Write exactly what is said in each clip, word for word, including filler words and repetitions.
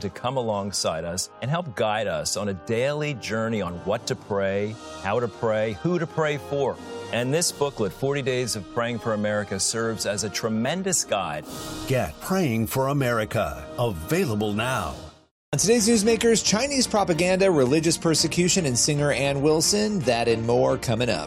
to come alongside us and help guide us on a daily journey on what to pray, how to pray, who to pray for. And this booklet, forty Days of Praying for America, serves as a tremendous guide. Get Praying for America, available now. On today's Newsmakers, Chinese propaganda, religious persecution, and singer Ann Wilson. That and more coming up.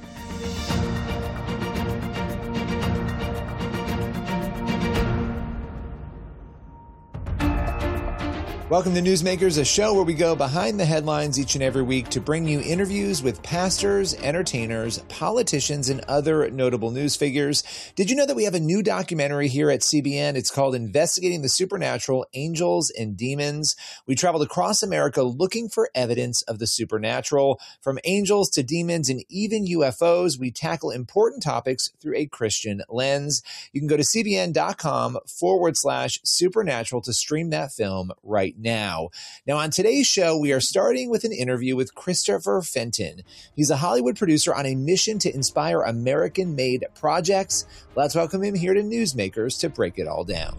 Welcome to Newsmakers, a show where we go behind the headlines each and every week to bring you interviews with pastors, entertainers, politicians, and other notable news figures. Did you know that we have a new documentary here at C B N? It's called Investigating the Supernatural, Angels and Demons. We traveled across America looking for evidence of the supernatural. From angels to demons and even U F Os, we tackle important topics through a Christian lens. You can go to cbn.com forward slash supernatural to stream that film right now. Now. Now, on today's show, we are starting with an interview with Christopher Fenton. He's a Hollywood producer on a mission to inspire American-made projects. Let's welcome him here to Newsmakers to break it all down.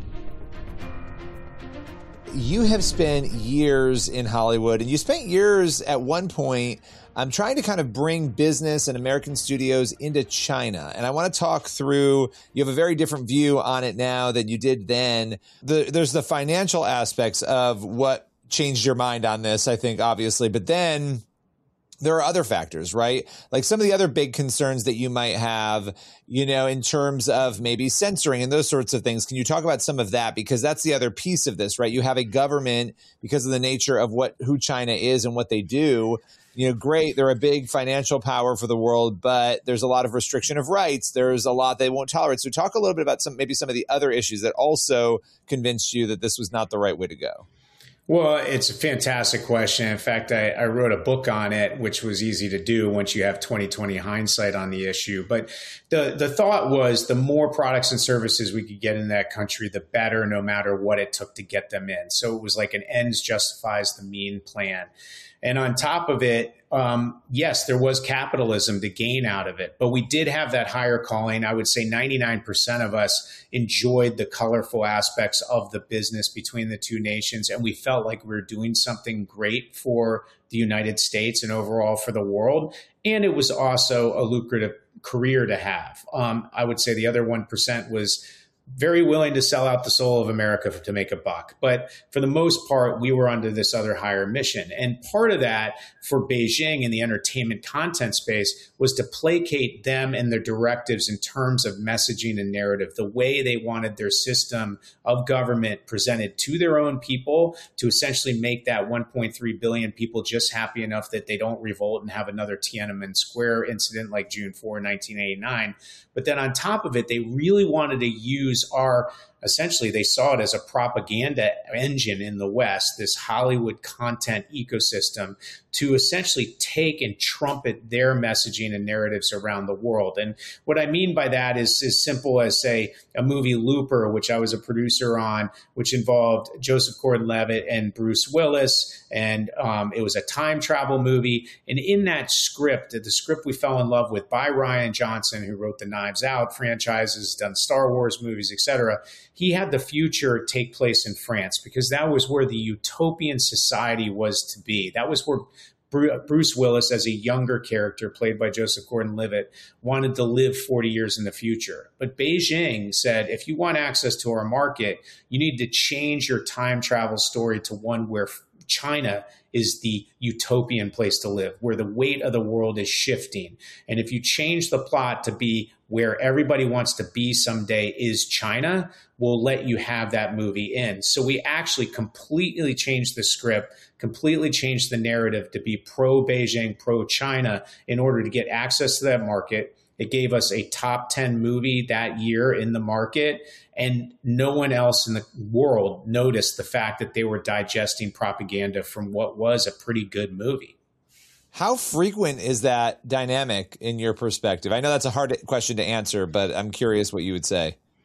You have spent years in Hollywood, and you spent years at one point I'm trying to kind of bring business and American studios into China. And I want to talk through, you have a very different view on it now than you did then. The, there's the financial aspects of what changed your mind on this, I think, obviously. But then there are other factors, right? Like some of the other big concerns that you might have, you know, in terms of maybe censoring and those sorts of things. Can you talk about some of that? Because that's the other piece of this, right? You have a government, because of the nature of what who China is and what they do. You know, great, they're a big financial power for the world, but there's a lot of restriction of rights. There's a lot they won't tolerate. So talk a little bit about some, maybe some of the other issues that also convinced you that this was not the right way to go. Well, it's a fantastic question. In fact, I, I wrote a book on it, which was easy to do once you have twenty twenty hindsight on the issue. But the, the thought was the more products and services we could get in that country, the better, no matter what it took to get them in. So it was like an ends justifies the mean plan. And on top of it, um, yes, there was capitalism to gain out of it, but we did have that higher calling. I would say ninety-nine percent of us enjoyed the colorful aspects of the business between the two nations, and we felt like we were doing something great for the United States and overall for the world. And it was also a lucrative career to have. Um, I would say the other one percent was very willing to sell out the soul of America to make a buck. But for the most part, we were under this other higher mission. And part of that for Beijing in the entertainment content space was to placate them and their directives in terms of messaging and narrative, the way they wanted their system of government presented to their own people to essentially make that one point three billion people just happy enough that they don't revolt and have another Tiananmen Square incident like June fourth, nineteen eighty-nine. But then on top of it, they really wanted to use our, essentially, they saw it as a propaganda engine in the West, this Hollywood content ecosystem, to essentially take and trumpet their messaging and narratives around the world. And what I mean by that is as simple as, say, a movie Looper, which I was a producer on, which involved Joseph Gordon-Levitt and Bruce Willis. And um, it was a time travel movie. And in that script, the script we fell in love with by Rian Johnson, who wrote the Knives Out franchises, done Star Wars movies, et cetera, he had the future take place in France because that was where the utopian society was to be. That was where Bruce Willis, as a younger character played by Joseph Gordon-Levitt, wanted to live forty years in the future. But Beijing said, if you want access to our market, you need to change your time travel story to one where China is the utopian place to live, where the weight of the world is shifting. And if you change the plot to be where everybody wants to be someday is China, we'll let you have that movie in. So we actually completely changed the script, completely changed the narrative to be pro-Beijing, pro-China in order to get access to that market. It gave us a top ten movie that year in the market, and no one else in the world noticed the fact that they were digesting propaganda from what was a pretty good movie. How frequent is that dynamic in your perspective? I know that's a hard question to answer, but I'm curious what you would say.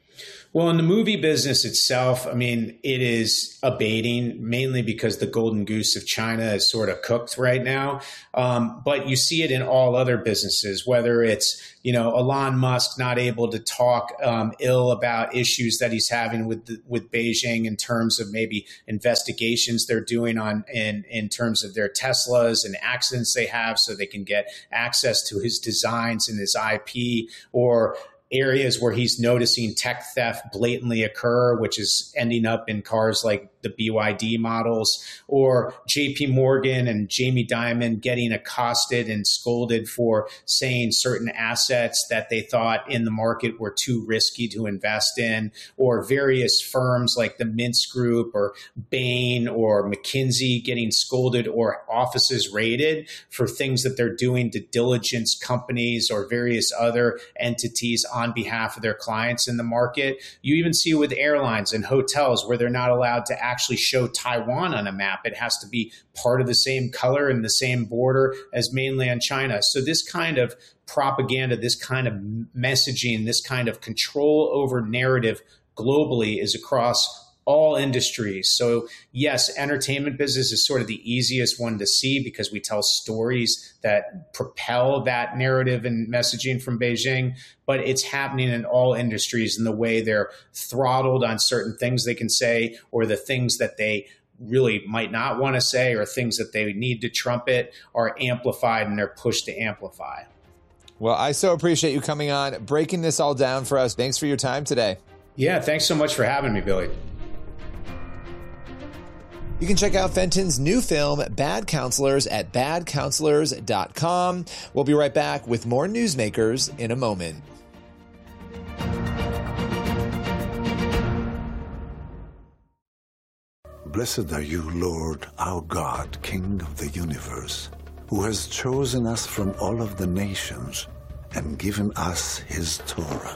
Well, in the movie business itself, I mean, it is abating mainly because the golden goose of China is sort of cooked right now. Um, but you see it in all other businesses, whether it's, you know, Elon Musk not able to talk um, ill about issues that he's having with the, with Beijing in terms of maybe investigations they're doing on in, in terms of their Teslas and accidents they have so they can get access to his designs and his I P, or areas where he's noticing tech theft blatantly occur, which is ending up in cars like the B Y D models, or J P Morgan and Jamie Dimon getting accosted and scolded for saying certain assets that they thought in the market were too risky to invest in, or various firms like the Mintz Group or Bain or McKinsey getting scolded or offices raided for things that they're doing to diligence companies or various other entities on behalf of their clients in the market. You even see with airlines and hotels where they're not allowed to actually show Taiwan on a map. It has to be part of the same color and the same border as mainland China. So this kind of propaganda, this kind of messaging, this kind of control over narrative globally is across all industries. So yes, entertainment business is sort of the easiest one to see because we tell stories that propel that narrative and messaging from Beijing, but it's happening in all industries in the way they're throttled on certain things they can say, or the things that they really might not want to say, or things that they need to trumpet are amplified and they're pushed to amplify. Well, I so appreciate you coming on, breaking this all down for us. Thanks for your time today. Yeah, thanks so much for having me, Billy. You can check out Fenton's new film, Bad Counselors, at bad counselors dot com. We'll be right back with more Newsmakers in a moment. Blessed are you, Lord, our God, King of the universe, who has chosen us from all of the nations and given us his Torah.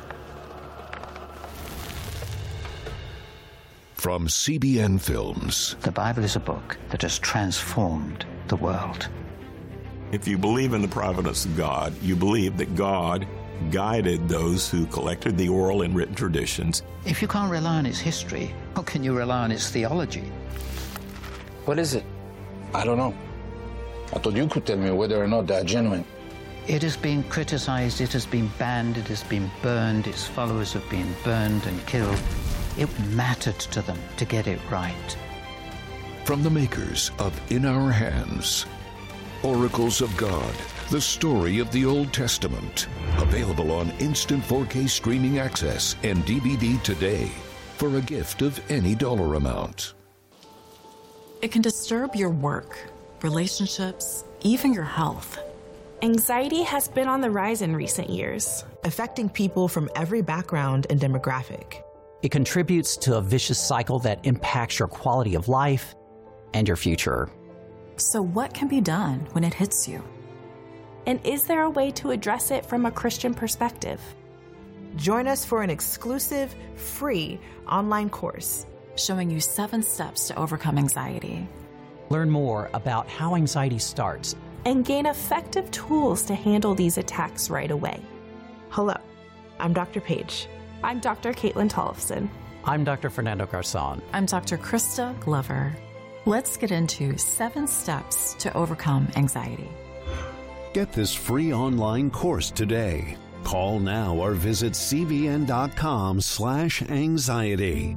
From C B N Films. The Bible is a book that has transformed the world. If you believe in the providence of God, you believe that God guided those who collected the oral and written traditions. If you can't rely on its history, how can you rely on its theology? What is it? I don't know. I thought you could tell me whether or not they're genuine. It has been criticized, it has been banned, it has been burned, its followers have been burned and killed. It mattered to them to get it right. From the makers of In Our Hands, Oracles of God, the story of the Old Testament. Available on instant four K streaming access and D V D today for a gift of any dollar amount. It can disturb your work, relationships, even your health. Anxiety has been on the rise in recent years, affecting people from every background and demographic. It contributes to a vicious cycle that impacts your quality of life and your future. So what can be done when it hits you? And is there a way to address it from a Christian perspective? Join us for an exclusive, free online course showing you seven steps to overcome anxiety. Learn more about how anxiety starts and gain effective tools to handle these attacks right away. Hello, I'm Doctor Paige. I'm Doctor Caitlin Tollefson. I'm Doctor Fernando Garzon. I'm Doctor Krista Glover. Let's get into seven steps to overcome anxiety. Get this free online course today. Call now or visit cbn.com slash anxiety.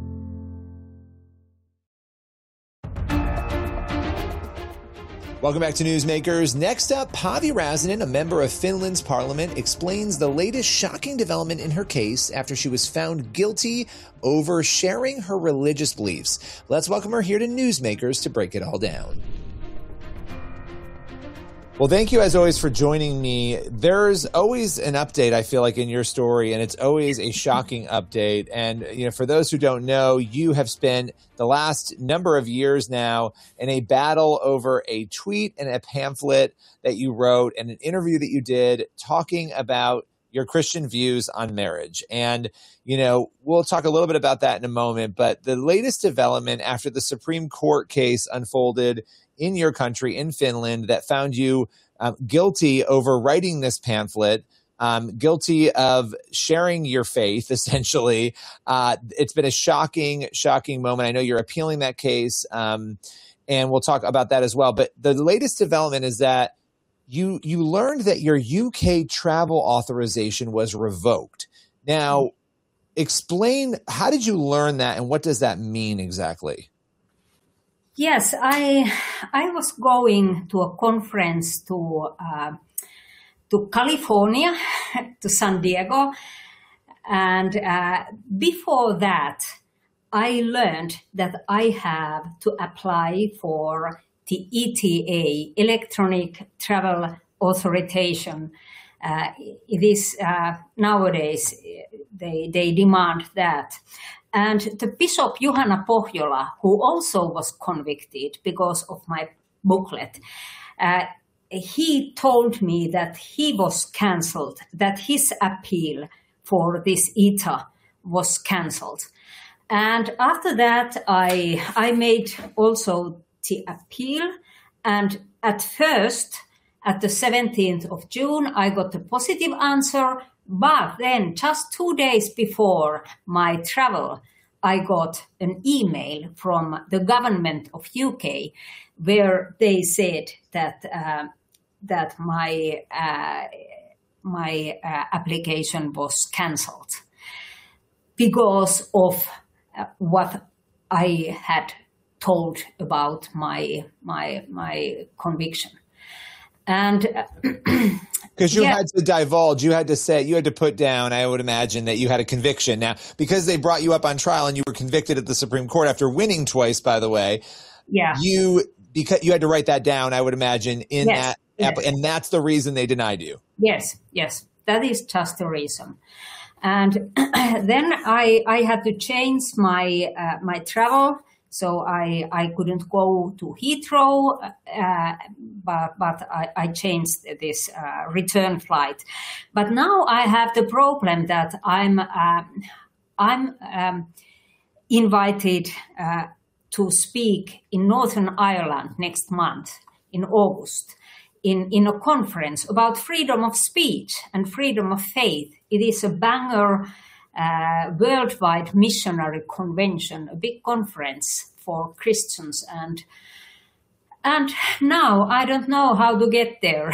Welcome back to Newsmakers. Next up, Pavi Räsänen, a member of Finland's parliament, explains the latest shocking development in her case after she was found guilty over sharing her religious beliefs. Let's welcome her here to Newsmakers to break it all down. Well, thank you as always for joining me. There's always an update, I feel like, in your story, and it's always a shocking update. And, you know, for those who don't know, you have spent the last number of years now in a battle over a tweet and a pamphlet that you wrote and an interview that you did talking about your Christian views on marriage. And, you know, we'll talk a little bit about that in a moment. But the latest development after the Supreme Court case unfolded in your country, in Finland, that found you um, guilty over writing this pamphlet um, guilty of sharing your faith, essentially. Uh, it's been a shocking, shocking moment. I know you're appealing that case, um, and we'll talk about that as well. But the latest development is that you you learned that your U K travel authorization was revoked. Now, explain, how did you learn that, and what does that mean exactly? Yes, I I was going to a conference to uh, to California, to San Diego, and uh, before that, I learned that I have to apply for the E T A, Electronic Travel Authorization. Uh, it is uh, nowadays they they demand that. And the Bishop Juhana Pohjola, who also was convicted because of my booklet, uh, he told me that he was cancelled, that his appeal for this E T A was cancelled. And after that, I I made also the appeal. And at first, at the seventeenth of June, I got a positive answer. But then just two days before my travel, I got an email from the government of U K where they said that uh, that my uh, my uh, application was cancelled because of uh, what I had told about my my my conviction. And because you yeah. had to divulge, you had to say, you had to put down, I would imagine, that you had a conviction. Now, because they brought you up on trial and you were convicted at the Supreme Court after winning twice, by the way, yeah, you because you had to write that down, I would imagine, in yes, that, yes. and that's the reason they denied you. Yes, yes, that is just the reason. And then I I had to change my uh, my travel. So I, I couldn't go to Heathrow, uh, but, but I, I changed this uh, return flight. But now I have the problem that I'm uh, I'm um, invited uh, to speak in Northern Ireland next month in August in, in a conference about freedom of speech and freedom of faith. It is a banger Uh, worldwide missionary convention, a big conference for Christians, and and now I don't know how to get there.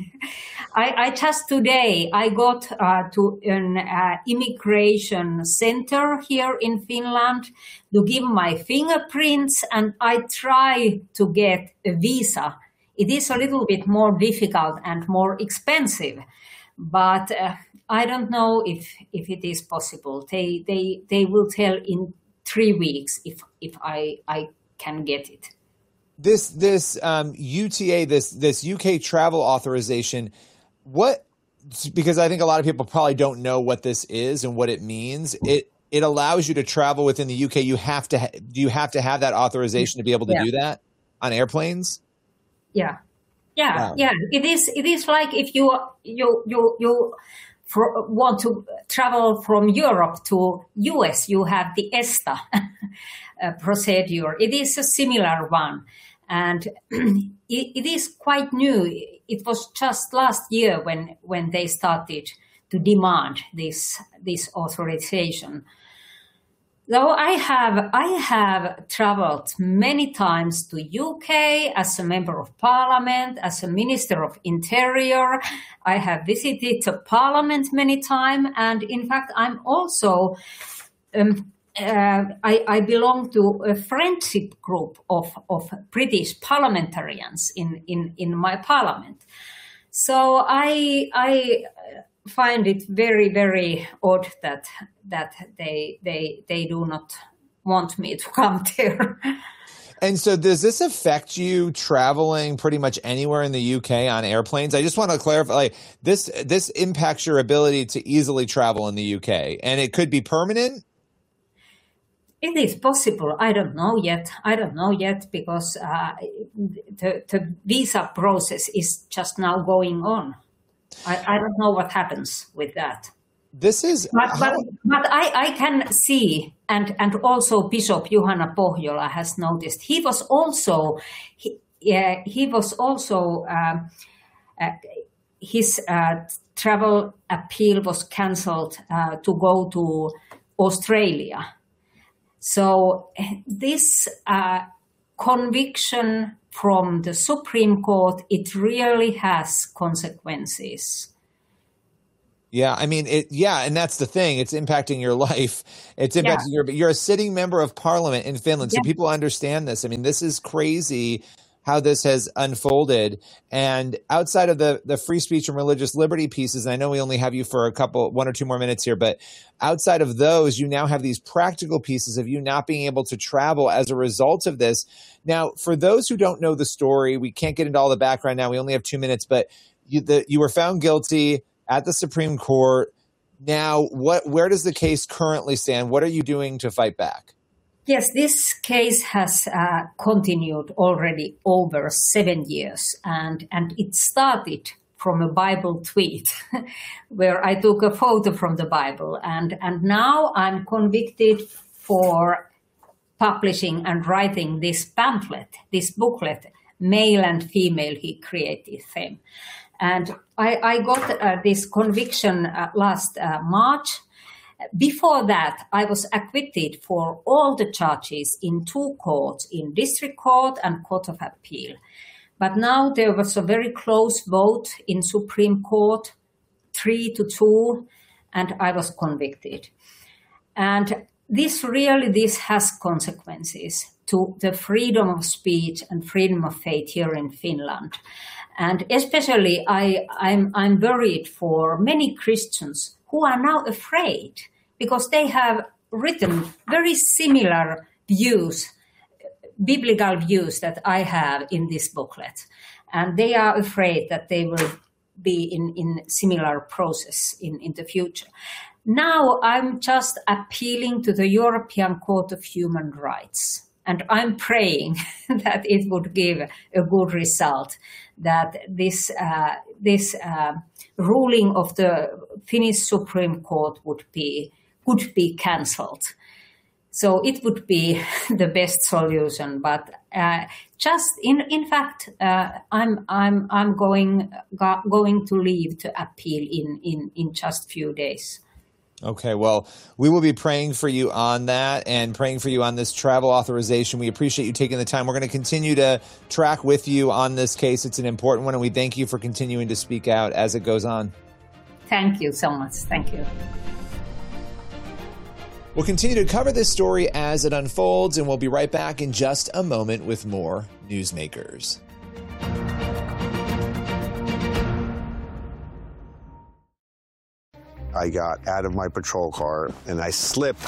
I, I just today I got uh, to an uh, immigration center here in Finland to give my fingerprints, and I try to get a visa. It is a little bit more difficult and more expensive, but uh, I don't know if, if it is possible. They they they will tell in three weeks if if I I can get it. This this um, U T A, this this U K travel authorization, what? Because I think a lot of people probably don't know what this is and what it means. It it allows you to travel within the U K. You have to ha- do you have to have that authorization to be able to yeah. do that on airplanes? Yeah, yeah, wow. yeah. It is it is like if you you you you. For, want to travel from Europe to U S, you have the ESTA uh, procedure. It is a similar one, and it, it is quite new. It was just last year when when they started to demand this this authorization. Though I have I have traveled many times to U K as a member of parliament, as a minister of interior. I have visited the parliament many times, and in fact, I'm also um, uh, I, I belong to a friendship group of of British parliamentarians in in in my parliament. So I I. find it very, very odd that that they they they do not want me to come there. And so does this affect you traveling pretty much anywhere in the U K on airplanes? I just want to clarify, like, this this impacts your ability to easily travel in the U K, and it could be permanent? It is possible. I don't know yet. I don't know yet because uh, the, the visa process is just now going on. I, I don't know what happens with that. This is, but but, but I, I can see, and and also Bishop Juhana Pohjola has noticed. He was also he uh, he was also uh, uh, his uh, travel appeal was cancelled uh, to go to Australia. So this uh, conviction from the Supreme Court, it really has consequences. Yeah, I mean, it. Yeah, and that's the thing. It's impacting your life. It's impacting yeah. your. But you're a sitting member of parliament in Finland, so yeah. people understand this. I mean, this is crazy how this has unfolded. And outside of the the free speech and religious liberty pieces, and I know we only have you for a couple, one or two more minutes here, but outside of those, you now have these practical pieces of you not being able to travel as a result of this. Now, for those who don't know the story, we can't get into all the background now. We only have two minutes, but you, the, you were found guilty at the Supreme Court. Now, what? Where does the case currently stand? What are you doing to fight back? Yes, this case has uh, continued already over seven years, and, and it started from a Bible tweet where I took a photo from the Bible, and, and now I'm convicted for publishing and writing this pamphlet, this booklet, Male and Female, He Created Them. And I, I got uh, this conviction uh, last uh, March. Before that, I was acquitted for all the charges in two courts, in District Court and Court of Appeal. But now there was a very close vote in Supreme Court, three to two, and I was convicted. And this really, this has consequences to the freedom of speech and freedom of faith here in Finland. And especially I, I'm, I'm worried for many Christians who are now afraid because they have written very similar views, biblical views that I have in this booklet. And they are afraid that they will be in, in similar process in, in the future. Now I'm just appealing to the European Court of Human Rights. And I'm praying that it would give a good result, that this uh, this uh, ruling of the Finnish Supreme Court would be could be cancelled. So it would be the best solution. But uh, just in in fact, uh, I'm I'm I'm going go, going to leave to appeal in in in just few days. Okay, well, we will be praying for you on that and praying for you on this travel authorization. We appreciate you taking the time. We're going to continue to track with you on this case. It's an important one, and we thank you for continuing to speak out as it goes on. Thank you so much. Thank you. We'll continue to cover this story as it unfolds, and we'll be right back in just a moment with more Newsmakers. I got out of my patrol car and I slipped.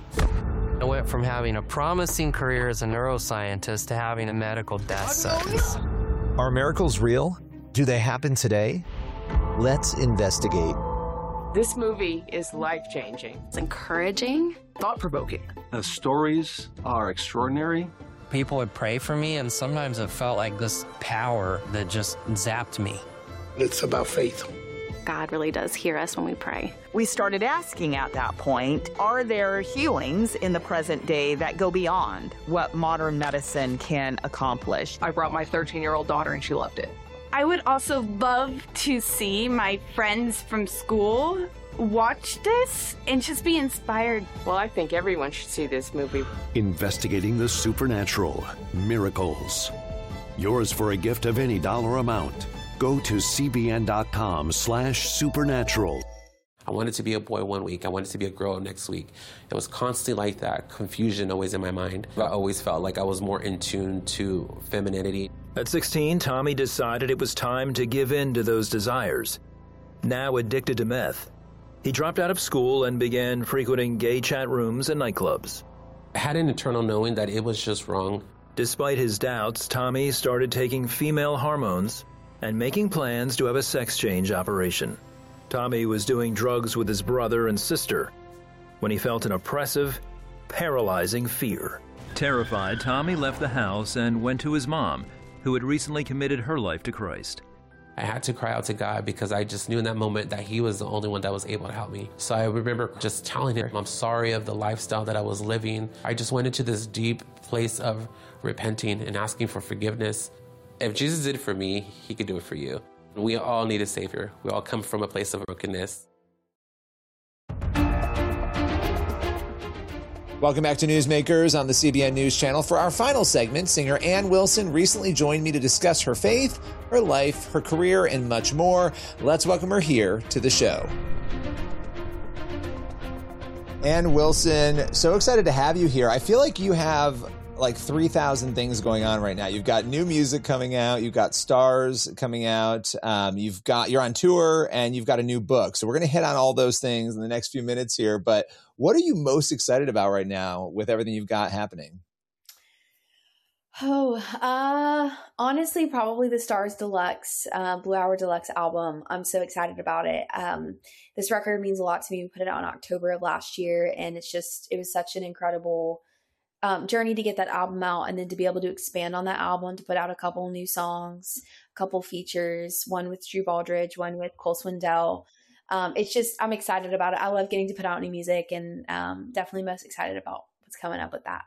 I went from having a promising career as a neuroscientist to having a medical death sentence. Are miracles real? Do they happen today? Let's investigate. This movie is life-changing. It's encouraging. Thought-provoking. The stories are extraordinary. People would pray for me, and sometimes it felt like this power that just zapped me. It's about faith. God really does hear us when we pray. We started asking at that point, are there healings in the present day that go beyond what modern medicine can accomplish? I brought my thirteen-year-old daughter and she loved it. I would also love to see my friends from school watch this and just be inspired. Well, I think everyone should see this movie. Investigating the supernatural, miracles. Yours for a gift of any dollar amount. Go to cbn.com slash supernatural. I wanted to be a boy one week. I wanted to be a girl next week. It was constantly like that, confusion always in my mind. I always felt like I was more in tune to femininity. At sixteen, Tommy decided it was time to give in to those desires. Now addicted to meth, he dropped out of school and began frequenting gay chat rooms and nightclubs. I had an internal knowing that it was just wrong. Despite his doubts, Tommy started taking female hormones and making plans to have a sex change operation. Tommy was doing drugs with his brother and sister when he felt an oppressive, paralyzing fear. Terrified, Tommy left the house and went to his mom, who had recently committed her life to Christ. I had to cry out to God because I just knew in that moment that he was the only one that was able to help me. So I remember just telling him I'm sorry of the lifestyle that I was living. I just went into this deep place of repenting and asking for forgiveness. If Jesus did it for me, he could do it for you. We all need a savior. We all come from a place of brokenness. Welcome back to Newsmakers on the C B N News Channel. For our final segment, singer Ann Wilson recently joined me to discuss her faith, her life, her career, and much more. Let's welcome her here to the show. Ann Wilson, so excited to have you here. I feel like you have like three thousand things going on right now. You've got new music coming out. You've got stars coming out. Um, you've got, you're on tour, and you've got a new book. So we're going to hit on all those things in the next few minutes here. But what are you most excited about right now with everything you've got happening? Oh, uh, honestly, probably the Stars Deluxe, uh, Blue Hour Deluxe album. I'm so excited about it. Um, this record means a lot to me. We put it out in October of last year, and it's just, it was such an incredible um, journey to get that album out, and then to be able to expand on that album, to put out a couple new songs, a couple features, one with Drew Baldridge, one with Cole Swindell. Um, it's just, I'm excited about it. I love getting to put out new music, and um, definitely most excited about what's coming up with that.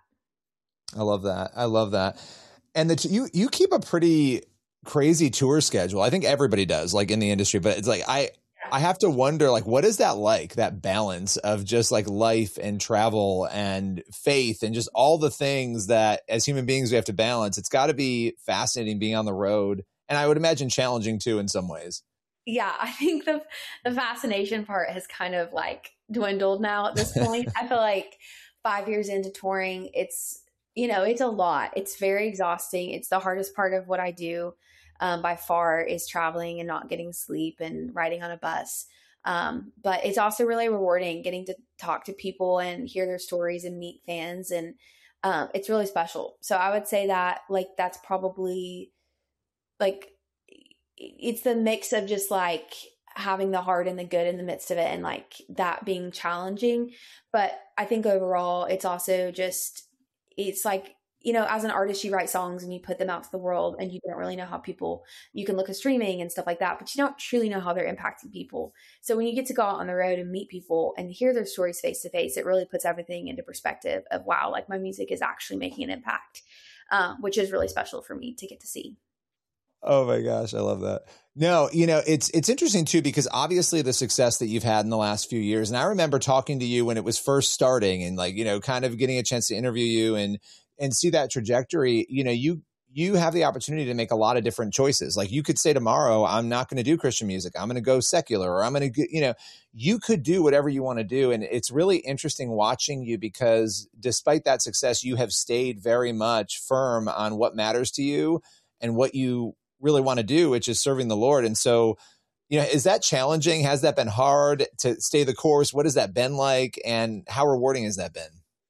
I love that. I love that. And the t- you you keep a pretty crazy tour schedule. I think everybody does, like in the industry, but it's like I I have to wonder, like, what is that like, that balance of just like life and travel and faith and just all the things that as human beings we have to balance. It's got to be fascinating being on the road, and I would imagine challenging too in some ways. Yeah, I think the the fascination part has kind of like dwindled now at this point. I feel like five years into touring, it's, you know, it's a lot. It's very exhausting. It's the hardest part of what I do um, by far, is traveling and not getting sleep and riding on a bus. Um, but it's also really rewarding getting to talk to people and hear their stories and meet fans. And um, it's really special. So I would say that, like, that's probably like, it's the mix of just like having the hard and the good in the midst of it, and like that being challenging. But I think overall it's also just, it's like, you know, as an artist, you write songs and you put them out to the world, and you don't really know how people, you can look at streaming and stuff like that, but you don't truly know how they're impacting people. So when you get to go out on the road and meet people and hear their stories face to face, it really puts everything into perspective of, wow, like my music is actually making an impact, uh, which is really special for me to get to see. Oh my gosh, I love that. No, you know, it's it's interesting too, because obviously the success that you've had in the last few years, and I remember talking to you when it was first starting, and like, you know, kind of getting a chance to interview you and and see that trajectory. You know, you you have the opportunity to make a lot of different choices. Like, you could say tomorrow, I'm not going to do Christian music. I'm going to go secular, or I'm going to, you know, you could do whatever you want to do. And it's really interesting watching you, because despite that success, you have stayed very much firm on what matters to you and what you really want to do, which is serving the Lord. And so, you know, is that challenging? Has that been hard to stay the course? What has that been like? And how rewarding has that been?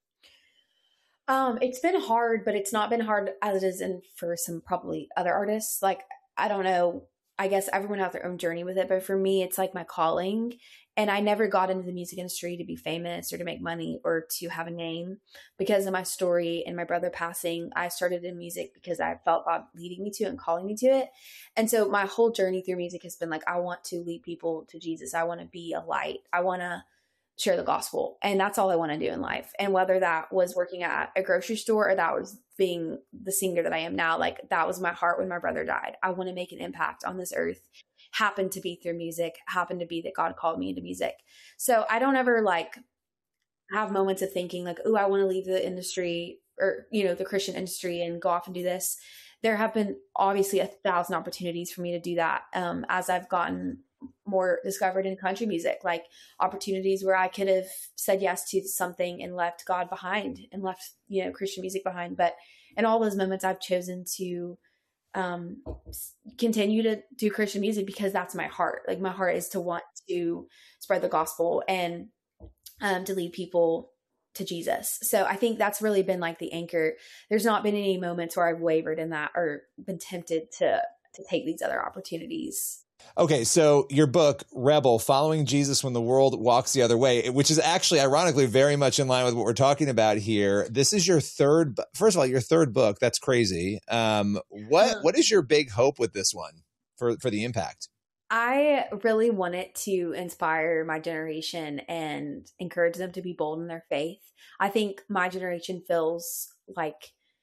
Um, it's been hard, but it's not been hard as it is in for some probably other artists. Like, I don't know, I guess everyone has their own journey with it, but for me, it's like my calling. And I never got into the music industry to be famous or to make money or to have a name. Because of my story and my brother passing, I started in music because I felt God leading me to and calling me to it. And so my whole journey through music has been like, I want to lead people to Jesus. I want to be a light. I want to share the gospel. And that's all I want to do in life. And whether that was working at a grocery store or that was being the singer that I am now, like, that was my heart when my brother died. I want to make an impact on this earth. Happened to be through music, happened to be that God called me into music. So I don't ever like have moments of thinking like, oh, I want to leave the industry or, you know, the Christian industry and go off and do this. There have been obviously a thousand opportunities for me to do that um, as I've gotten more discovered in country music, like opportunities where I could have said yes to something and left God behind and left, you know, Christian music behind. But in all those moments, I've chosen to um, continue to do Christian music because that's my heart. Like, my heart is to want to spread the gospel and um, to lead people to Jesus. So I think that's really been like the anchor. There's not been any moments where I've wavered in that or been tempted to to take these other opportunities. Okay, so your book, Rebel, Following Jesus When the World Walks the Other Way, which is actually ironically very much in line with what we're talking about here. This is your third, first of all, your third book. That's crazy. Um, what what is your big hope with this one for, for the impact? I really want it to inspire my generation and encourage them to be bold in their faith. I think my generation feels like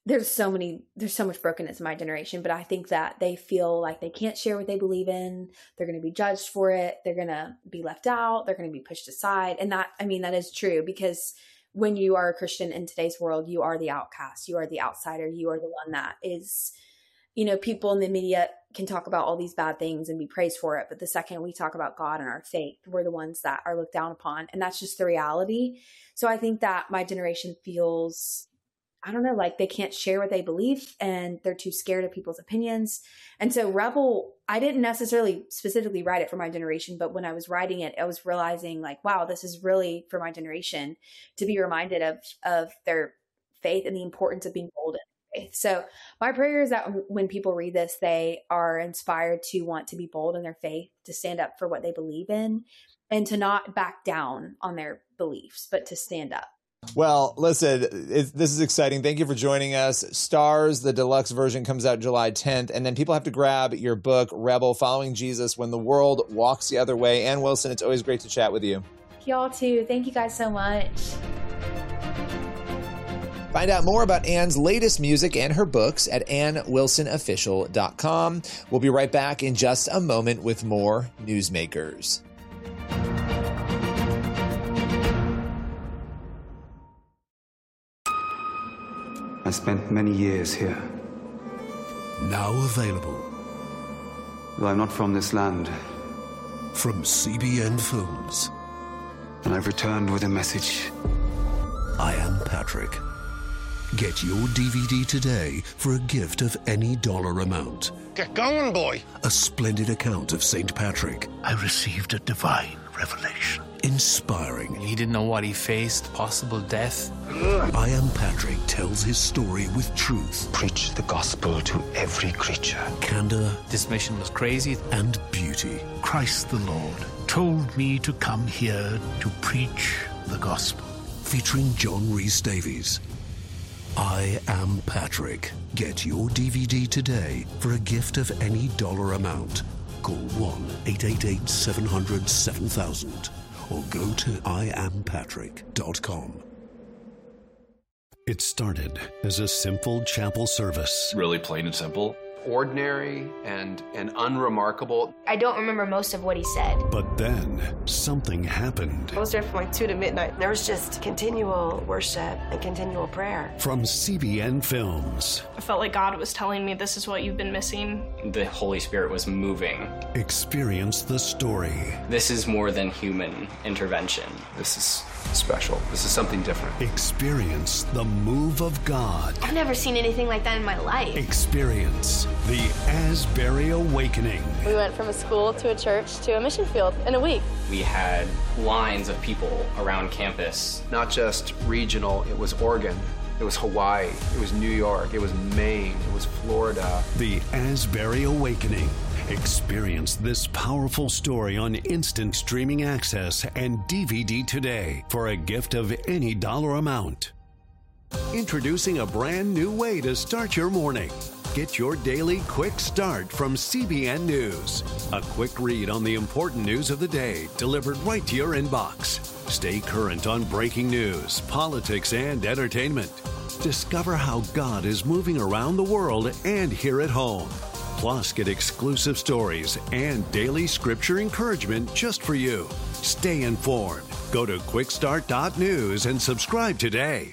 there's so many, there's so much brokenness in my generation, but I think that they feel like they can't share what they believe in. They're going to be judged for it. They're going to be left out. They're going to be pushed aside. And that, I mean, that is true, because when you are a Christian in today's world, you are the outcast. You are the outsider. You are the one that is, you know, people in the media can talk about all these bad things and be praised for it. But the second we talk about God and our faith, we're the ones that are looked down upon. And that's just the reality. So I think that my generation feels, I don't know, like they can't share what they believe and they're too scared of people's opinions. And so Rebel, I didn't necessarily specifically write it for my generation, but when I was writing it, I was realizing like, wow, this is really for my generation to be reminded of, of their faith and the importance of being bold in faith. So my prayer is that when people read this, they are inspired to want to be bold in their faith, to stand up for what they believe in, and to not back down on their beliefs, but to stand up. Well, listen, it, this is exciting. Thank you for joining us. Stars, the deluxe version, comes out July tenth. And then people have to grab your book, Rebel, Following Jesus When the World Walks the Other Way. Ann Wilson, it's always great to chat with you. Y'all too. Thank you guys so much. Find out more about Ann's latest music and her books at ann wilson official dot com. We'll be right back in just a moment with more Newsmakers. I spent many years here. Now available. Though I'm not from this land. From C B N Films. And I've returned with a message. I Am Patrick. Get your D V D today for a gift of any dollar amount. Get going, boy. A splendid account of Saint Patrick. I received a divine revelation. Inspiring. He didn't know what he faced, possible death. I Am Patrick tells his story with truth. Preach the gospel to every creature. Candor. This mission was crazy. And beauty. Christ the Lord told me to come here to preach the gospel. Featuring John Rhys Davies. I Am Patrick. Get your D V D today for a gift of any dollar amount. Call one eight eight eight seven hundred seven thousand or go to i am patrick dot com. It started as a simple chapel service. Really plain and simple. Ordinary and, and unremarkable. I don't remember most of what he said. But then something happened. I was there from like two to midnight. There was just continual worship and continual prayer. From C B N Films. I felt like God was telling me this is what you've been missing. The Holy Spirit was moving. Experience the story. This is more than human intervention. This is special. This is something different. Experience the move of God. I've never seen anything like that in my life. Experience the Asbury Awakening. We went from a school to a church to a mission field in a week. We had lines of people around campus. Not just regional, it was Oregon. It was Hawaii. It was New York. It was Maine. It was Florida. The Asbury Awakening. Experience this powerful story on instant streaming access and D V D today for a gift of any dollar amount. Introducing a brand new way to start your morning. Get your daily quick start from C B N News. A quick read on the important news of the day delivered right to your inbox. Stay current on breaking news, politics, and entertainment. Discover how God is moving around the world and here at home. Plus, get exclusive stories and daily scripture encouragement just for you. Stay informed. Go to quick start dot news and subscribe today.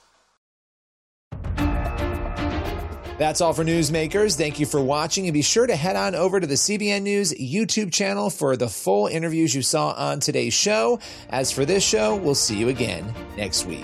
That's all for Newsmakers. Thank you for watching, and be sure to head on over to the C B N News YouTube channel for the full interviews you saw on today's show. As for this show, we'll see you again next week.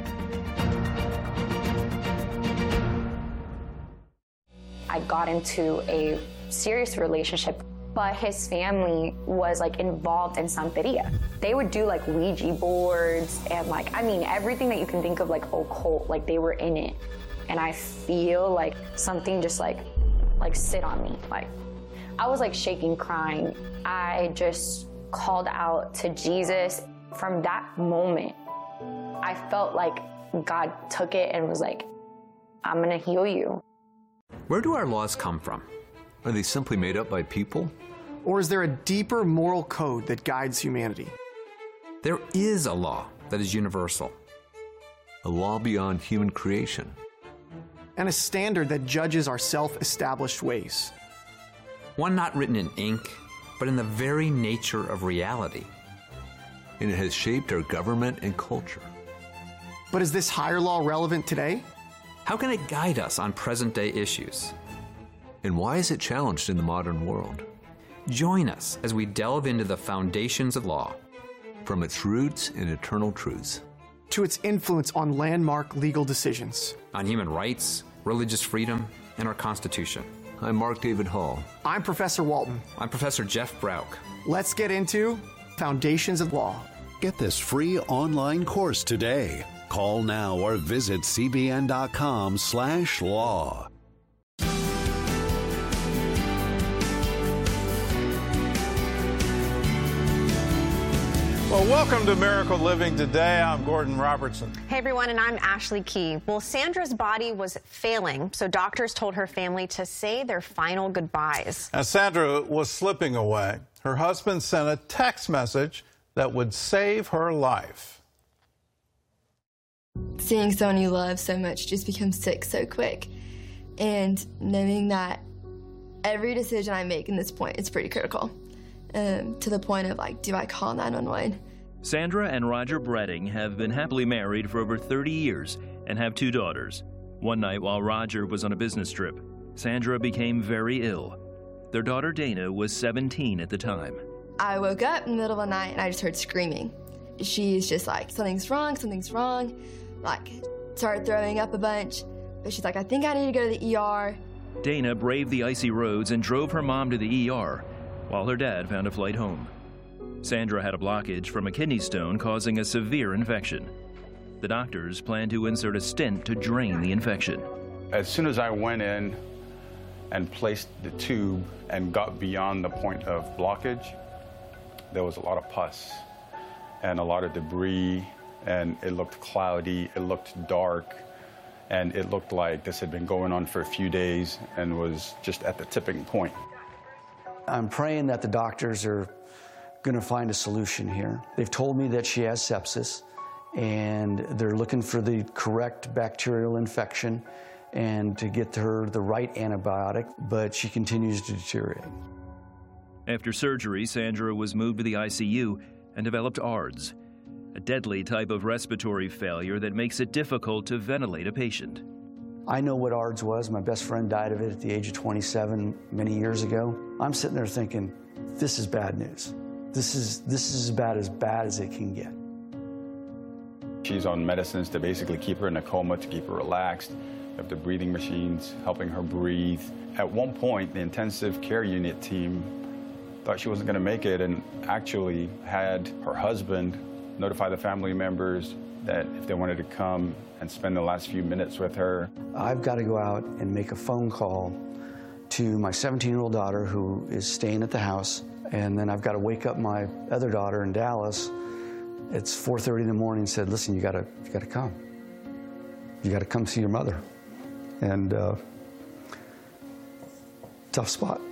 I got into a serious relationship, but his family was like involved in Santeria. They would do like Ouija boards and like, I mean, everything that you can think of like occult, like they were in it. And I feel like something just like, like sit on me. Like I was like shaking, crying. I just called out to Jesus. From that moment, I felt like God took it and was like, I'm gonna heal you. Where do our laws come from? Are they simply made up by people? Or is there a deeper moral code that guides humanity? There is a law that is universal. A law beyond human creation. and a standard that judges our self-established ways. One not written in ink, but in the very nature of reality. And it has shaped our government and culture. But is this higher law relevant today? How can it guide us on present-day issues? And why is it challenged in the modern world? Join us as we delve into the foundations of law. From its roots and eternal truths. To its influence on landmark legal decisions. On human rights, religious freedom, and our Constitution. I'm Mark David Hall. I'm Professor Walton. I'm Professor Jeff Brauch. Let's get into Foundations of Law. Get this free online course today. Call now or visit cbn.com slash law. Well, welcome to Miracle Living Today. I'm Gordon Robertson. Hey, everyone, and I'm Ashley Key. Well, Sandra's body was failing, so doctors told her family to say their final goodbyes. As Sandra was slipping away, her husband sent a text message that would save her life. Seeing someone you love so much just become sick so quick, and knowing that every decision I make in this point is pretty critical. Um, to the point of, like, do I call nine one one? Sandra and Roger Bretting have been happily married for over thirty years and have two daughters. One night while Roger was on a business trip, Sandra became very ill. Their daughter Dana was seventeen at the time. I woke up in the middle of the night and I just heard screaming. She's just like, something's wrong, something's wrong. Like, started throwing up a bunch. But she's like, I think I need to go to the E R. Dana braved the icy roads and drove her mom to the E R, while her dad found a flight home. Sandra had a blockage from a kidney stone causing a severe infection. The doctors planned to insert a stent to drain the infection. As soon as I went in and placed the tube and got beyond the point of blockage, there was a lot of pus and a lot of debris, and it looked cloudy, it looked dark, and it looked like this had been going on for a few days and was just at the tipping point. I'm praying that the doctors are going to find a solution here. They've told me that she has sepsis, and they're looking for the correct bacterial infection and to get her the right antibiotic, but she continues to deteriorate. After surgery, Sandra was moved to the I C U and developed A R D S, a deadly type of respiratory failure that makes it difficult to ventilate a patient. I know what A R D S was. My best friend died of it at the age of twenty-seven many years ago. I'm sitting there thinking, this is bad news. This is, this is about as bad as it can get. She's on medicines to basically keep her in a coma, to keep her relaxed. We have the breathing machines helping her breathe. At one point, the intensive care unit team thought she wasn't going to make it and actually had her husband notify the family members that if they wanted to come and spend the last few minutes with her. I've got to go out and make a phone call to my seventeen-year-old daughter who is staying at the house, and then I've got to wake up my other daughter in Dallas. It's four thirty in the morning and said, listen, you gotta, you gotta come. You gotta come see your mother. And uh, tough spot.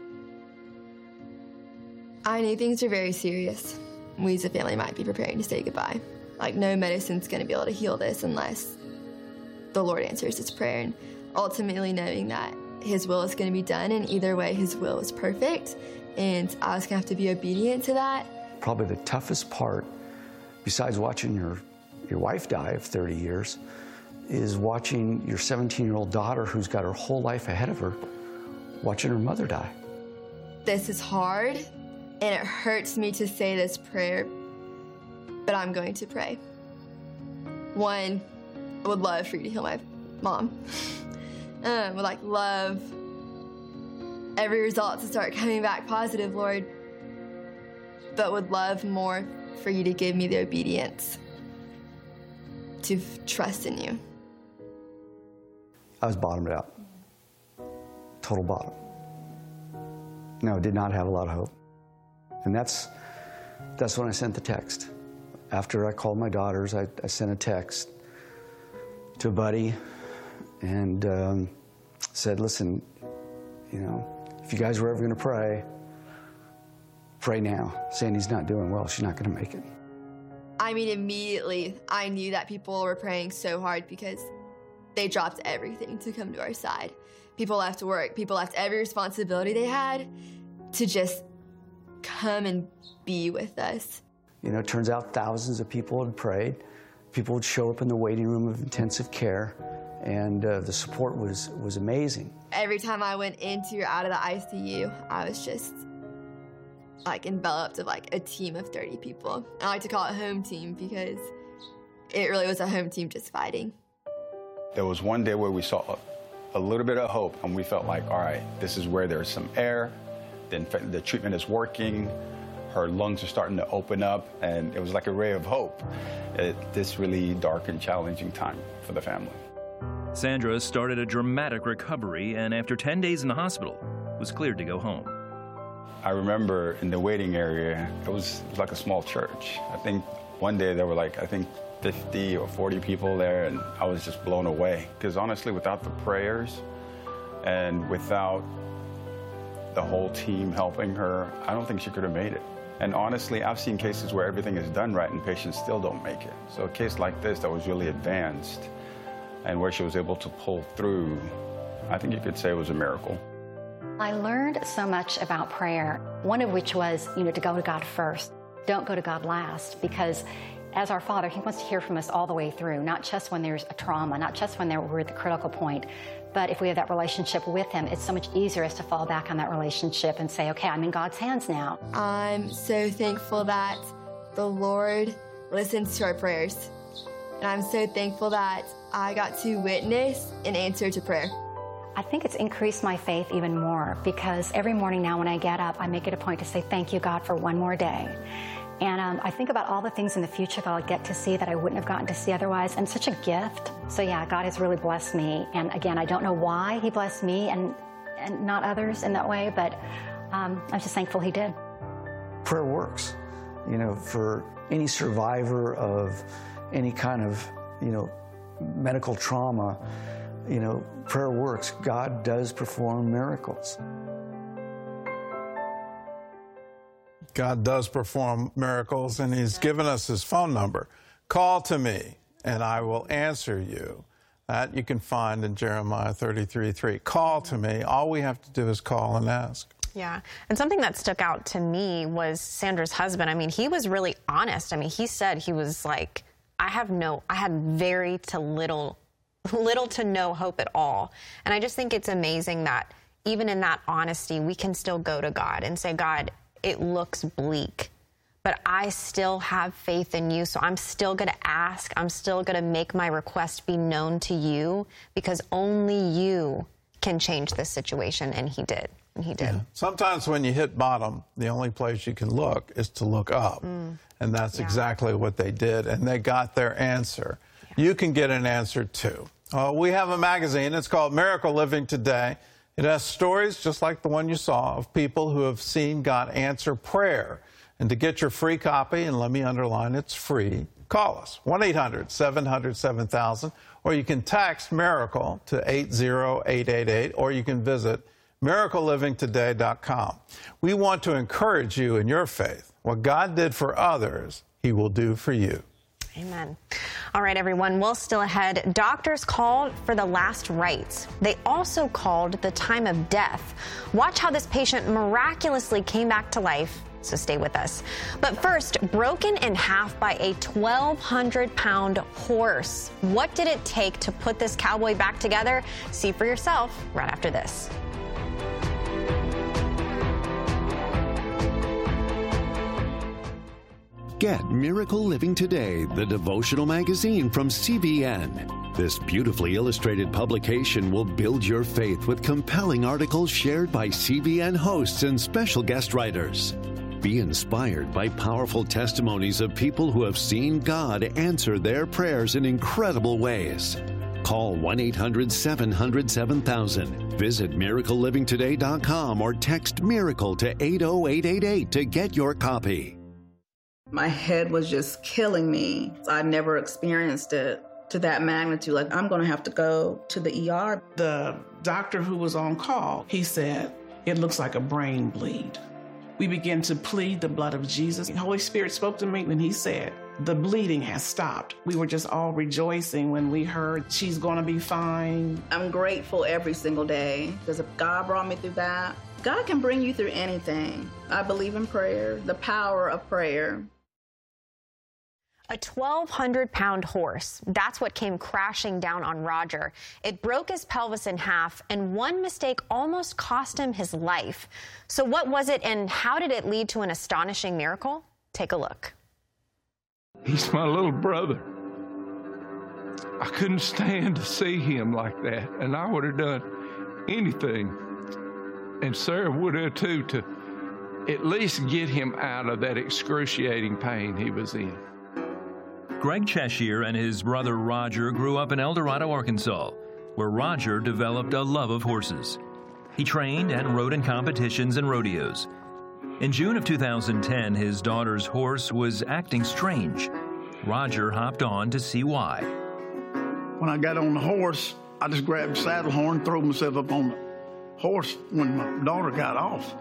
I knew things were very serious. We as a family might be preparing to say goodbye. Like, no medicine's going to be able to heal this unless the Lord answers his prayer. And ultimately knowing that his will is going to be done, and either way, his will is perfect. And I was going to have to be obedient to that. Probably the toughest part, besides watching your, your wife die of thirty years, is watching your seventeen-year-old daughter, who's got her whole life ahead of her, watching her mother die. This is hard, and it hurts me to say this prayer, but I'm going to pray. One, I would love for you to heal my mom. um, would like love every result to start coming back positive, Lord, but would love more for you to give me the obedience to f- trust in you. I was bottomed out. Total bottom. No, did not have a lot of hope. And that's, that's when I sent the text. After I called my daughters, I, I sent a text to a buddy and um, said, listen, you know, if you guys were ever going to pray, pray now. Sandy's not doing well. She's not going to make it. I mean, immediately, I knew that people were praying so hard because They dropped everything to come to our side. People left work, people left every responsibility they had to just come and be with us. You know, it turns out thousands of people had prayed. People would show up in the waiting room of intensive care, and uh, the support was, was amazing. Every time I went into or out of the I C U, I was just like enveloped of like a team of thirty people. I like to call it home team because it really was a home team just fighting. There was one day where we saw a, a little bit of hope, and we felt like, all right, this is where there's some air, the, the treatment is working, her lungs are starting to open up, and it was like a ray of hope at this really dark and challenging time for the family. Sandra started a dramatic recovery, and after ten days in the hospital, was cleared to go home. I remember in the waiting area, it was, it was like a small church. I think one day there were like, I think fifty or forty people there, and I was just blown away. Because honestly, without the prayers and without the whole team helping her, I don't think she could have made it. And honestly, I've seen cases where everything is done right and patients still don't make it. So a case like this that was really advanced and where she was able to pull through, I think you could say it was a miracle. I learned so much about prayer, one of which was, you know, to go to God first. Don't go to God last, because as our Father, He wants to hear from us all the way through, not just when there's a trauma, not just when we're at the critical point, but if we have that relationship with Him, it's so much easier as to fall back on that relationship and say, okay, I'm in God's hands now. I'm so thankful that the Lord listens to our prayers. And I'm so thankful that I got to witness an answer to prayer. I think it's increased my faith even more, because every morning now when I get up, I make it a point to say, thank you, God, for one more day. And um, I think about all the things in the future that I'll get to see that I wouldn't have gotten to see otherwise, and such a gift. So yeah, God has really blessed me. And again, I don't know why He blessed me and, and not others in that way, but um, I'm just thankful He did. Prayer works. You know, for any survivor of any kind of, you know, medical trauma, you know, prayer works. God does perform miracles. God does perform miracles, and He's given us His phone number. Call to me, and I will answer you. That you can find in Jeremiah thirty-three three. Call to me. All we have to do is call and ask. Yeah, and something that stuck out to me was Sandra's husband. I mean, he was really honest. I mean, he said he was like, I have no, I had very to little, little to no hope at all. And I just think it's amazing that even in that honesty, we can still go to God and say, God, it looks bleak, but I still have faith in you, so I'm still going to ask. I'm still going to make my request be known to you, because only you can change this situation, and He did, and He did. Yeah. Sometimes when you hit bottom, the only place you can look is to look up, mm. and that's yeah. exactly what they did, and they got their answer. Yeah. You can get an answer, too. Uh, we have a magazine. It's called Miracle Living Today. It has stories just like the one you saw of people who have seen God answer prayer. And to get your free copy, and let me underline it's free, call us, one eight hundred seven hundred seven thousand, or you can text MIRACLE to eight zero eight eight eight, or you can visit miracle living today dot com. We want to encourage you in your faith. What God did for others, He will do for you. Amen. All right, everyone, well, still ahead. Doctors called for the last rites. They also called the time of death. Watch how this patient miraculously came back to life, so stay with us. But first, broken in half by a twelve hundred pound horse. What did it take to put this cowboy back together? See for yourself right after this. Get Miracle Living Today, the devotional magazine from C B N. This beautifully illustrated publication will build your faith with compelling articles shared by C B N hosts and special guest writers. Be inspired by powerful testimonies of people who have seen God answer their prayers in incredible ways. Call one eight hundred seven hundred seven thousand. Visit miracle living today dot com or text MIRACLE to eight zero eight eight eight to get your copy. My head was just killing me. I'd never experienced it to that magnitude. Like, I'm going to have to go to the E R. The doctor who was on call, he said, it looks like a brain bleed. We began to plead the blood of Jesus. The Holy Spirit spoke to me and He said, the bleeding has stopped. We were just all rejoicing when we heard she's gonna be fine. I'm grateful every single day because if God brought me through that, God can bring you through anything. I believe in prayer, the power of prayer. A twelve hundred pound horse. That's what came crashing down on Roger. It broke his pelvis in half, and one mistake almost cost him his life. So what was it, and how did it lead to an astonishing miracle? Take a look. He's my little brother. I couldn't stand to see him like that, and I would have done anything, and Sarah would have too, to at least get him out of that excruciating pain he was in. Greg Cheshire and his brother Roger grew up in El Dorado, Arkansas, where Roger developed a love of horses. He trained and rode in competitions and rodeos. In June of two thousand ten, his daughter's horse was acting strange. Roger hopped on to see why. When I got on the horse, I just grabbed the saddle horn and threw myself up on the horse when my daughter got off.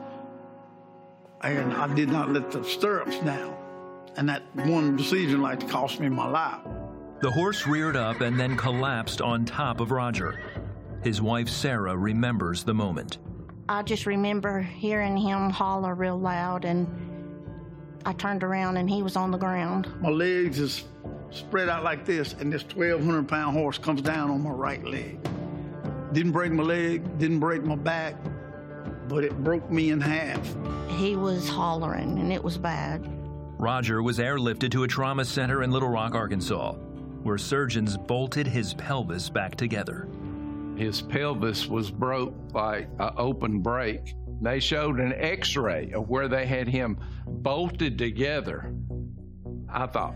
And I did not let the stirrups down. And that one decision like cost me my life. The horse reared up and then collapsed on top of Roger. His wife, Sarah, remembers the moment. I just remember hearing him holler real loud, and I turned around and he was on the ground. My legs is spread out like this, and this twelve hundred pound horse comes down on my right leg. Didn't break my leg, didn't break my back, but it broke me in half. He was hollering, and it was bad. Roger was airlifted to a trauma center in Little Rock, Arkansas, where surgeons bolted his pelvis back together. His pelvis was broke like an open break. They showed an x-ray of where they had him bolted together. I thought,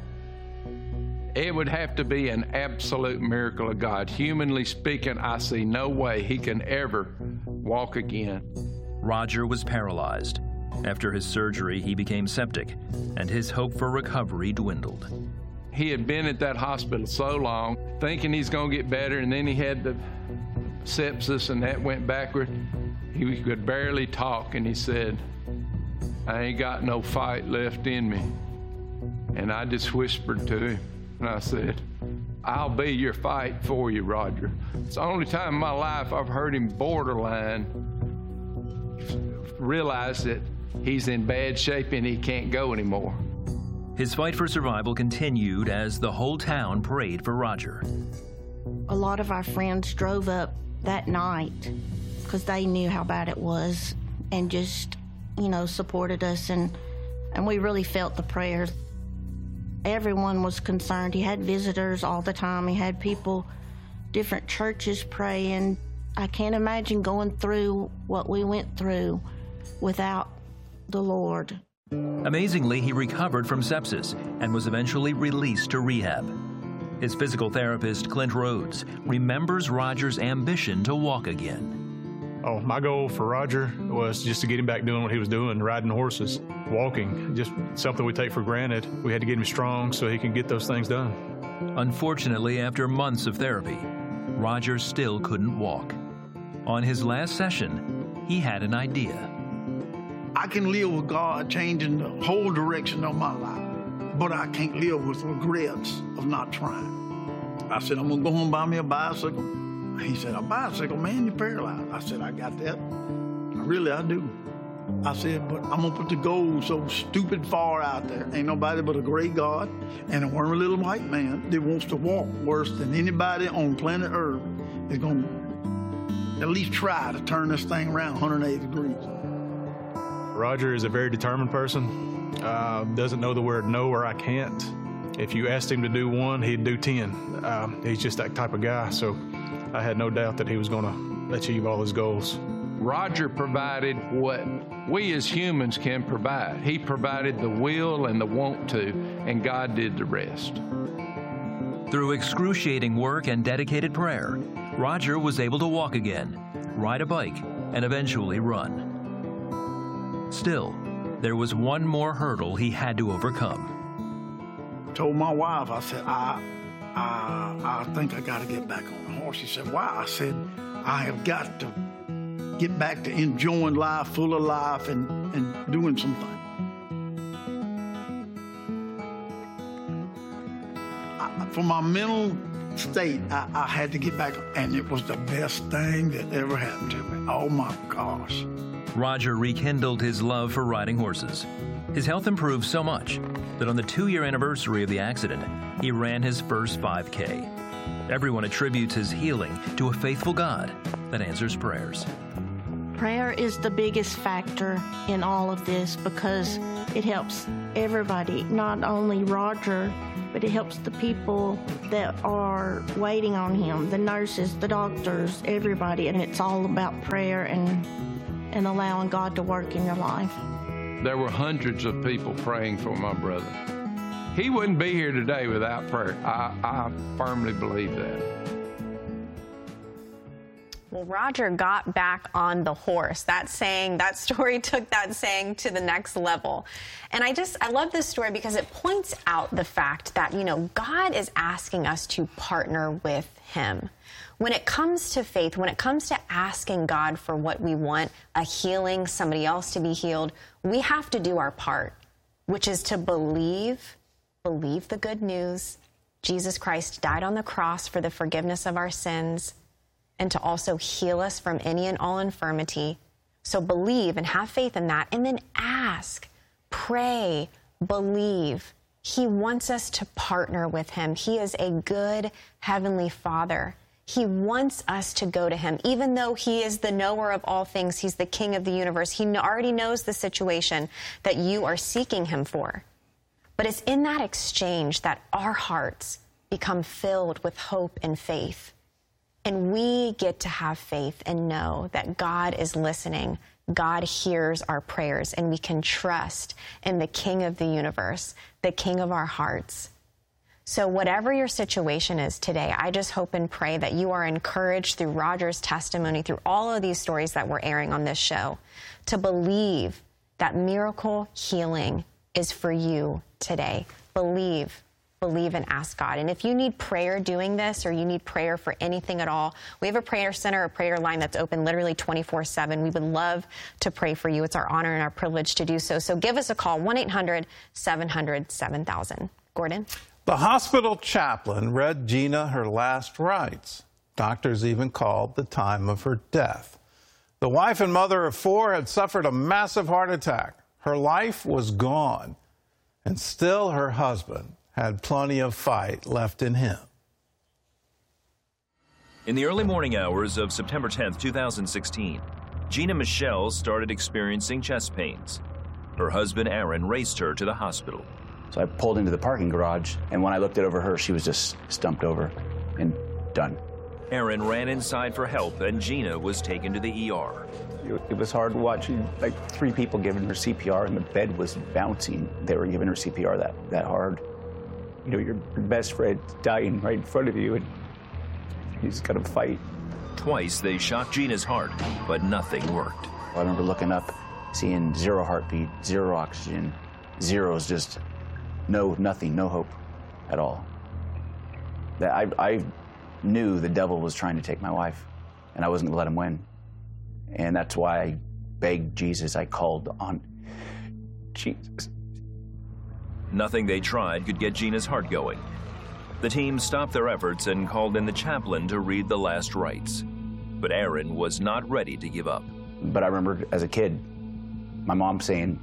it would have to be an absolute miracle of God. Humanly speaking, I see no way he can ever walk again. Roger was paralyzed. After his surgery, he became septic, and his hope for recovery dwindled. He had been at that hospital so long, thinking he's going to get better, and then he had the sepsis, and that went backward. He could barely talk, and he said, I ain't got no fight left in me. And I just whispered to him, and I said, I'll be your fight for you, Roger. It's the only time in my life I've heard him borderline realize that he's in bad shape and he can't go anymore. His fight for survival continued as the whole town prayed for Roger. A lot of our friends drove up that night because they knew how bad it was and just, you know, supported us, and, and we really felt the prayers. Everyone was concerned. He had visitors all the time. He had people, different churches praying. I can't imagine going through what we went through without the Lord. Amazingly, he recovered from sepsis and was eventually released to rehab. His physical therapist, Clint Rhodes, remembers Roger's ambition to walk again. Oh, my goal for Roger was just to get him back doing what he was doing, riding horses, walking, just something we take for granted. We had to get him strong so he can get those things done. Unfortunately, after months of therapy, Roger still couldn't walk. On his last session, he had an idea. I can live with God changing the whole direction of my life, but I can't live with regrets of not trying. I said, I'm gonna go home and buy me a bicycle. He said, a bicycle, man, you're paralyzed. I said, I got that. Really, I do. I said, but I'm gonna put the goal so stupid far out there. Ain't nobody but a great God and a wormy little white man that wants to walk worse than anybody on planet Earth is gonna at least try to turn this thing around one hundred eighty degrees. Roger is a very determined person, uh, doesn't know the word no or I can't. If you asked him to do one, he'd do ten. Uh, he's just that type of guy, so I had no doubt that he was going to achieve all his goals. Roger provided what we as humans can provide. He provided the will and the want to, and God did the rest. Through excruciating work and dedicated prayer, Roger was able to walk again, ride a bike, and eventually run. Still, there was one more hurdle he had to overcome. I told my wife, I said, I, I, I think I got to get back on the horse. She said, why? I said, I have got to get back to enjoying life, full of life, and, and doing something. For my mental state, I, I had to get back, and it was the best thing that ever happened to me. Oh my gosh. Roger rekindled his love for riding horses. His health improved so much that on the two-year anniversary of the accident, he ran his first five K. Everyone attributes his healing to a faithful God that answers prayers. Prayer is the biggest factor in all of this because it helps everybody, not only Roger, but it helps the people that are waiting on him, the nurses, the doctors, everybody. And it's all about prayer and, and allowing God to work in your life. There were hundreds of people praying for my brother. He wouldn't be here today without prayer. I, I firmly believe that. Well, Roger got back on the horse. That saying, that story took that saying to the next level. And I just, I love this story because it points out the fact that, you know, God is asking us to partner with him. When it comes to faith, when it comes to asking God for what we want, a healing, somebody else to be healed, we have to do our part, which is to believe, believe the good news. Jesus Christ died on the cross for the forgiveness of our sins, and to also heal us from any and all infirmity. So believe and have faith in that, and then ask, pray, believe. He wants us to partner with him. He is a good heavenly Father. He wants us to go to him. Even though he is the knower of all things, he's the king of the universe. He already knows the situation that you are seeking him for. But it's in that exchange that our hearts become filled with hope and faith. And we get to have faith and know that God is listening. God hears our prayers, and we can trust in the King of the universe, the King of our hearts. So whatever your situation is today, I just hope and pray that you are encouraged through Roger's testimony, through all of these stories that we're airing on this show, to believe that miracle healing is for you today. Believe. Believe and ask God. And if you need prayer doing this, or you need prayer for anything at all, we have a prayer center, a prayer line that's open literally twenty-four seven. We would love to pray for you. It's our honor and our privilege to do so. So give us a call, one eight hundred seven hundred seven thousand. Gordon? The hospital chaplain read Gina her last rites. Doctors even called the time of her death. The wife and mother of four had suffered a massive heart attack. Her life was gone, and still her husband had plenty of fight left in him. In the early morning hours of September tenth, two thousand sixteen, Gina Michelle started experiencing chest pains. Her husband, Aaron, raced her to the hospital. So I pulled into the parking garage, and when I looked it over her, she was just stumped over and done. Aaron ran inside for help, and Gina was taken to the E R. It was hard watching, like, three people giving her C P R, and the bed was bouncing. They were giving her C P R that, that hard. You know, your best friend dying right in front of you, and he's got to fight. Twice they shocked Gina's heart, but nothing worked. I remember looking up, seeing zero heartbeat, zero oxygen, zeros, just no, nothing, no hope at all. That I, I knew the devil was trying to take my wife, and I wasn't going to let him win. And that's why I begged Jesus. I called on Jesus. Nothing they tried could get Gina's heart going. The team stopped their efforts and called in the chaplain to read the last rites. But Aaron was not ready to give up. But I remember as a kid, my mom saying,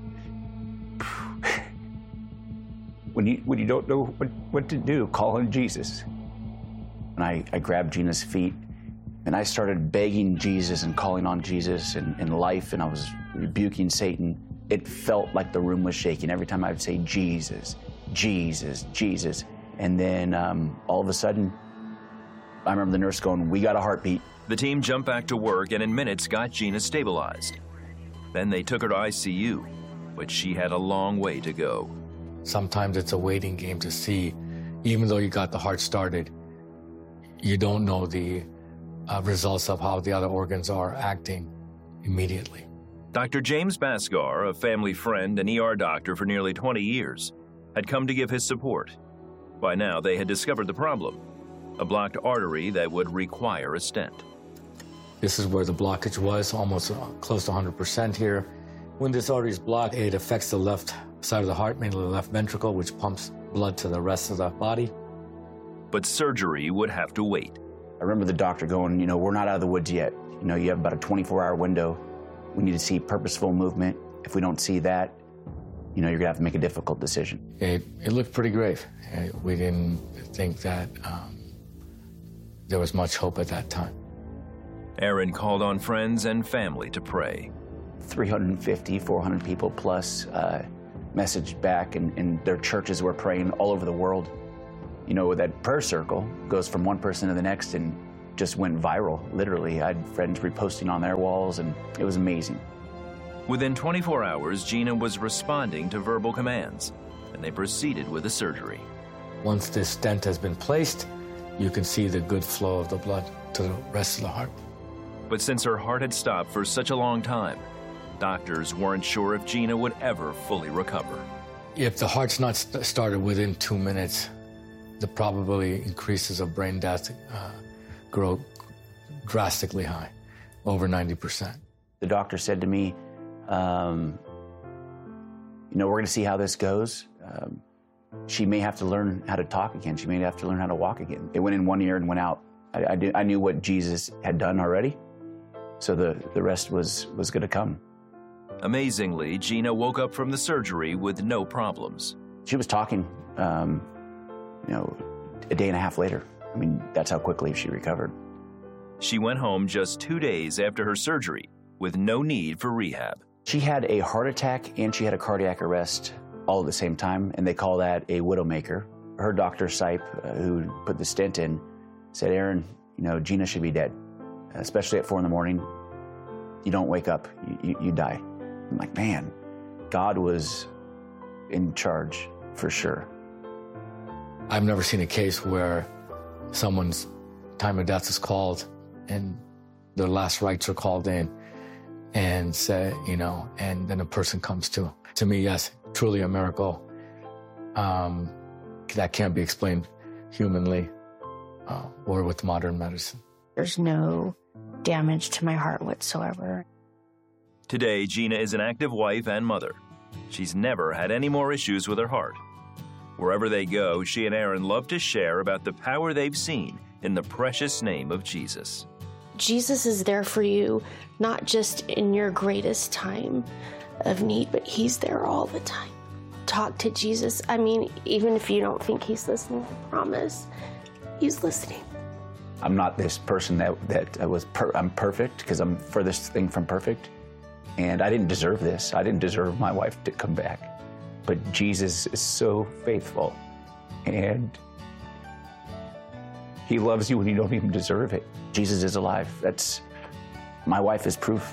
when you when you don't know what, what to do, call on Jesus. And I, I grabbed Gina's feet, and I started begging Jesus and calling on Jesus in, in life, and I was rebuking Satan. It felt like the room was shaking every time I would say, Jesus, Jesus, Jesus. And then um, all of a sudden, I remember the nurse going, we got a heartbeat. The team jumped back to work and in minutes got Gina stabilized. Then they took her to I C U, but she had a long way to go. Sometimes it's a waiting game to see, even though you got the heart started, you don't know the uh, results of how the other organs are acting immediately. Doctor James Basgar, a family friend and E R doctor for nearly twenty years, had come to give his support. By now, they had discovered the problem, a blocked artery that would require a stent. This is where the blockage was, almost close to one hundred percent here. When this artery is blocked, it affects the left side of the heart, mainly the left ventricle, which pumps blood to the rest of the body. but surgery would have to wait. I remember the doctor going, you know, we're not out of the woods yet. You know, you have about a twenty-four hour window. We need to see purposeful movement. If we don't see that, you know, you're gonna have to make a difficult decision. It, it looked pretty grave. We didn't think that um, there was much hope at that time. Aaron called on friends and family to pray. three hundred fifty, four hundred people plus uh, messaged back, and, and their churches were praying all over the world. You know, that prayer circle goes from one person to the next and just went viral, literally. I had friends reposting on their walls, and it was amazing. Within twenty-four hours, Gina was responding to verbal commands, and they proceeded with the surgery. Once this stent has been placed, you can see the good flow of the blood to the rest of the heart. But since her heart had stopped for such a long time, doctors weren't sure if Gina would ever fully recover. If the heart's not st- started within two minutes, the probability increases of brain death uh, grow drastically high, over ninety percent. The doctor said to me, um, you know, we're going to see how this goes. Um, she may have to learn how to talk again. She may have to learn how to walk again. It went in one ear and went out. I, I, did, I knew what Jesus had done already, so the, the rest was, was going to come. Amazingly, Gina woke up from the surgery with no problems. She was talking, um, you know, a day and a half later. I mean, that's how quickly she recovered. She went home just two days after her surgery with no need for rehab. She had a heart attack and she had a cardiac arrest all at the same time, and they call that a widowmaker. Her doctor, Sipe, uh, who put the stent in, said, Aaron, you know, Gina should be dead, especially at four in the morning. You don't wake up, you, you, you die. I'm like, man, God was in charge for sure. I've never seen a case where someone's time of death is called and their last rites are called in and say, you know, and then a person comes to. To me, yes, truly a miracle um, that can't be explained humanly uh, or with modern medicine. There's no damage to my heart whatsoever. Today, Gina is an active wife and mother. She's never had any more issues with her heart. Wherever they go, she and Aaron love to share about the power they've seen in the precious name of Jesus. Jesus is there for you, not just in your greatest time of need, but he's there all the time. Talk to Jesus. I mean, even if you don't think he's listening, I promise, he's listening. I'm not this person that, that I was, per, I'm perfect, because I'm furthest thing from perfect. And I didn't deserve this. I didn't deserve my wife to come back. But Jesus is so faithful, and he loves you when you don't even deserve it. Jesus is alive. That's, my wife is proof.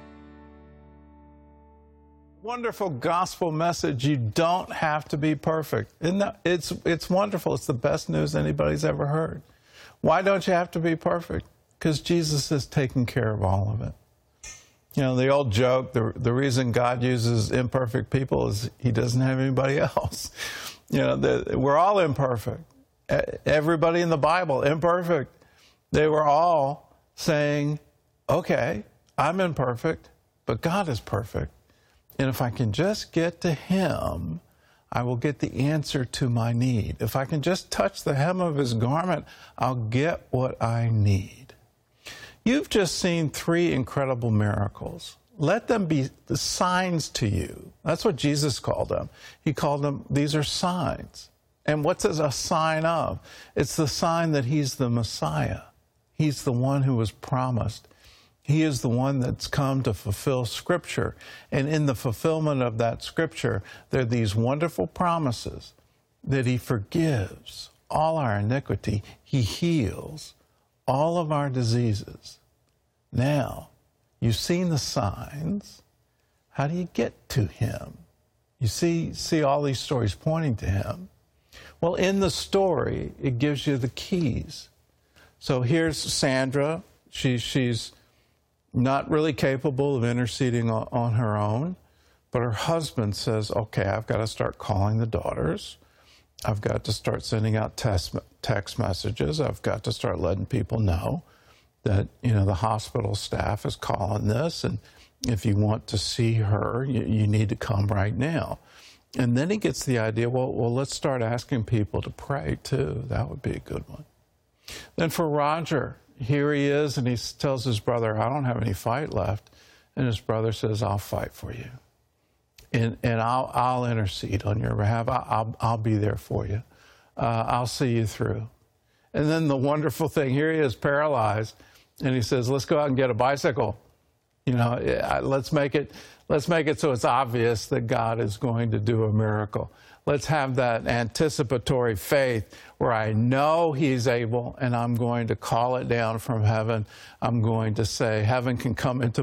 Wonderful gospel message. You don't have to be perfect. Isn't that, it's, it's wonderful. It's the best news anybody's ever heard. Why don't you have to be perfect? Because Jesus is taking care of all of it. You know, the old joke, the, the reason God uses imperfect people is he doesn't have anybody else. You know, the, we're all imperfect. Everybody in the Bible, imperfect. They were all saying, okay, I'm imperfect, but God is perfect. And if I can just get to him, I will get the answer to my need. If I can just touch the hem of his garment, I'll get what I need. You've just seen three incredible miracles. Let them be the signs to you. That's what Jesus called them. He called them, these are signs. And what's a sign of? It's the sign that he's the Messiah. He's the one who was promised. He is the one that's come to fulfill Scripture. And in the fulfillment of that Scripture, there are these wonderful promises that he forgives all our iniquity. He heals all of our diseases. Now, you've seen the signs. How do you get to him? You see, see all these stories pointing to him. Well, in the story, it gives you the keys. So here's Sandra. She, she's not really capable of interceding on, on her own, but her husband says, okay, I've got to start calling the daughters. I've got to start sending out text, text messages. I've got to start letting people know that, you know, the hospital staff is calling this, and if you want to see her, you, you need to come right now. And then he gets the idea, well, well, let's start asking people to pray too. That would be a good one. Then for Roger, here he is, and he tells his brother, I don't have any fight left. And his brother says, I'll fight for you. And, and I'll, I'll intercede on your behalf. I, I'll, I'll be there for you. Uh, I'll see you through. And then the wonderful thing, here he is paralyzed, and he says, let's go out and get a bicycle. You know, let's make it, let's make it so it's obvious that God is going to do a miracle. Let's have that anticipatory faith where I know he's able, and I'm going to call it down from heaven. I'm going to say, heaven can come into